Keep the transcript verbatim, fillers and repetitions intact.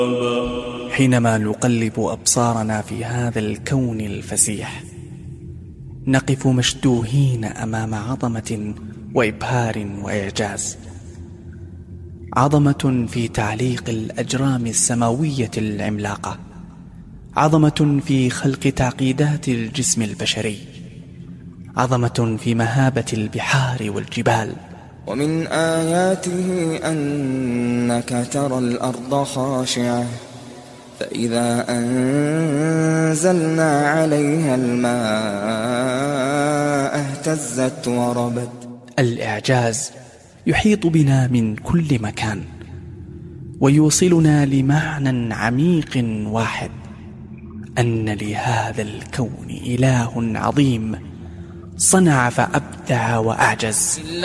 حينما نقلب أبصارنا في هذا الكون الفسيح نقف مشدوهين أمام عظمة وإبهار وإعجاز، عظمة في تعليق الأجرام السماوية العملاقة، عظمة في خلق تعقيدات الجسم البشري، عظمة في مهابة البحار والجبال. ومن آياته أنك ترى الأرض خاشعة فإذا أنزلنا عليها الماء اهتزت وربت. الإعجاز يحيط بنا من كل مكان ويوصلنا لمعنى عميق واحد، أن لهذا الكون إله عظيم صنع فأبدع وأعجز.